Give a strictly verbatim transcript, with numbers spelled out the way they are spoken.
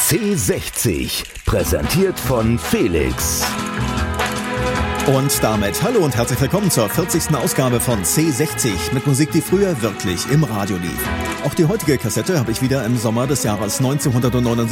C sechzig, präsentiert von Felix. Und damit hallo und herzlich willkommen zur vierzigsten Ausgabe von C sechzig mit Musik, die früher wirklich im Radio lief. Auch die heutige Kassette habe ich wieder im Sommer des Jahres neunzehnhundertneunundsiebzig